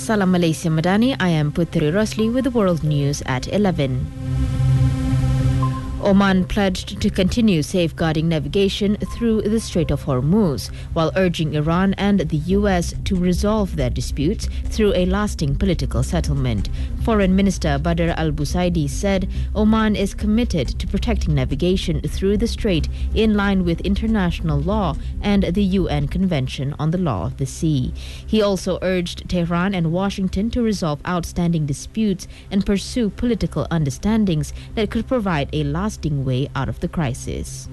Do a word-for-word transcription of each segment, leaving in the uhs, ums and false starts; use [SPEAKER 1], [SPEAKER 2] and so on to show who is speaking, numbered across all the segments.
[SPEAKER 1] Salam Malaysia Madani, I am Putri Rosli with the World News at eleven. Oman pledged to continue safeguarding navigation through the Strait of Hormuz, while urging Iran and the U S to resolve their disputes through a lasting political settlement. Foreign Minister Badr al-Busaidi said Oman is committed to protecting navigation through the strait in line with international law and the U N Convention on the Law of the Sea. He also urged Tehran and Washington to resolve outstanding disputes and pursue political understandings that could provide a lasting way out of the crisis.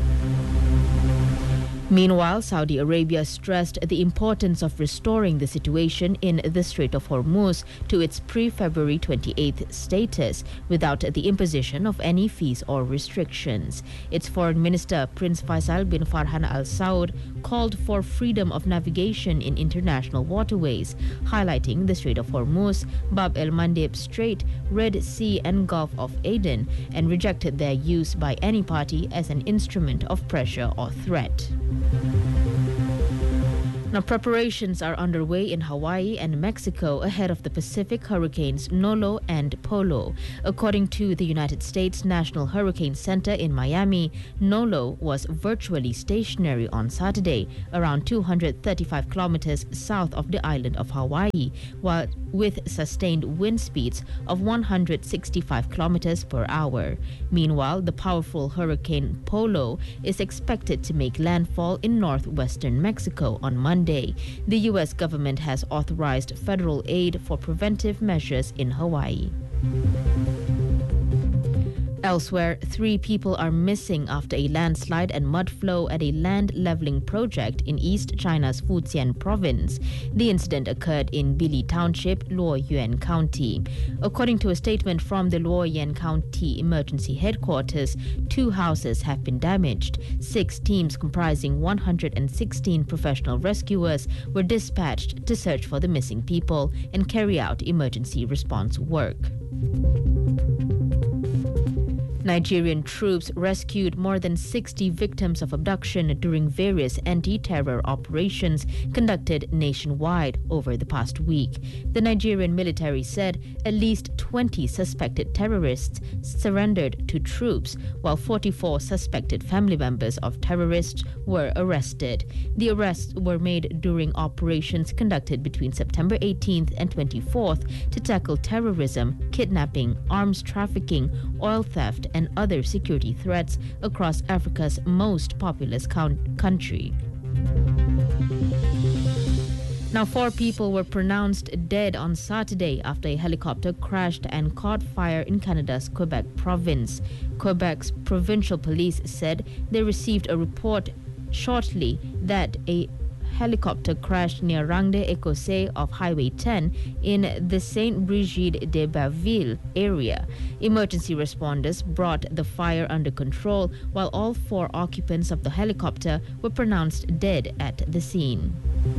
[SPEAKER 1] Meanwhile, Saudi Arabia stressed the importance of restoring the situation in the Strait of Hormuz to its pre-February twenty-eighth status without the imposition of any fees or restrictions. Its foreign minister, Prince Faisal bin Farhan Al Saud, called for freedom of navigation in international waterways, highlighting the Strait of Hormuz, Bab el-Mandeb Strait, Red Sea and Gulf of Aden, and rejected their use by any party as an instrument of pressure or threat. Now, preparations are underway in Hawaii and Mexico ahead of the Pacific hurricanes Nolo and Polo. According to the United States National Hurricane Center in Miami, Nolo was virtually stationary on Saturday, around two hundred thirty-five kilometers south of the island of Hawaii, while with sustained wind speeds of one hundred sixty-five kilometers per hour. Meanwhile, the powerful hurricane Polo is expected to make landfall in northwestern Mexico on Monday. The U S government has authorized federal aid for preventive measures in Hawaii. Elsewhere, three people are missing after a landslide and mud flow at a land leveling project in East China's Fujian province. The incident occurred in Bili Township, Luoyuan County. According to a statement from the Luoyuan County Emergency Headquarters, two houses have been damaged. Six teams comprising one hundred sixteen professional rescuers were dispatched to search for the missing people and carry out emergency response work. Nigerian troops rescued more than sixty victims of abduction during various anti-terror operations conducted nationwide over the past week. The Nigerian military said at least twenty suspected terrorists surrendered to troops, while forty-four suspected family members of terrorists were arrested. The arrests were made during operations conducted between September eighteenth and twenty-fourth to tackle terrorism, kidnapping, arms trafficking, oil theft, and other security threats across Africa's most populous country. Now, four people were pronounced dead on Saturday after a helicopter crashed and caught fire in Canada's Quebec province. Quebec's provincial police said they received a report shortly that a helicopter crashed near Rangde Écossais of Highway ten in the Saint Brigide de Baville area. Emergency responders brought the fire under control, while all four occupants of the helicopter were pronounced dead at the scene.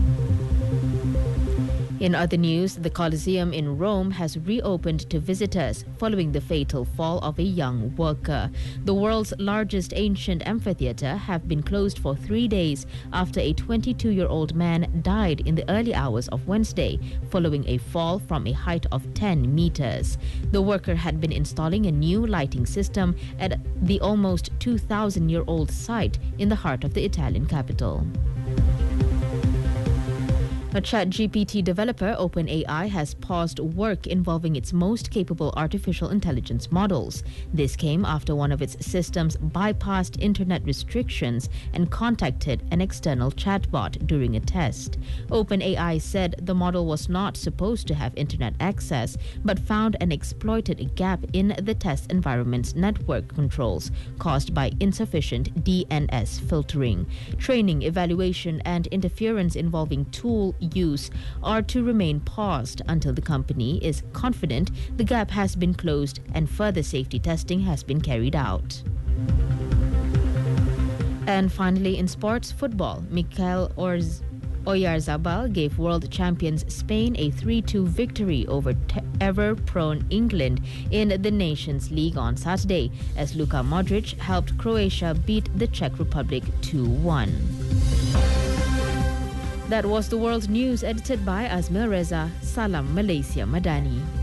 [SPEAKER 1] In other news, the Colosseum in Rome has reopened to visitors following the fatal fall of a young worker. The world's largest ancient amphitheater have been closed for three days after a twenty-two-year-old man died in the early hours of Wednesday following a fall from a height of ten meters. The worker had been installing a new lighting system at the almost two thousand year old site in the heart of the Italian capital. A ChatGPT developer, OpenAI, has paused work involving its most capable artificial intelligence models. This came after one of its systems bypassed internet restrictions and contacted an external chatbot during a test. OpenAI said the model was not supposed to have internet access, but found and exploited a gap in the test environment's network controls caused by insufficient D N S filtering. Training, evaluation, and interference involving tool use are to remain paused until the company is confident the gap has been closed and further safety testing has been carried out. And finally, in sports football, Mikel Orz Oyarzabal gave world champions Spain a three two victory over te- ever-prone England in the Nations League on Saturday, as Luka Modric helped Croatia beat the Czech Republic two one. That was the world news edited by Azmir Reza. Salam Malaysia Madani.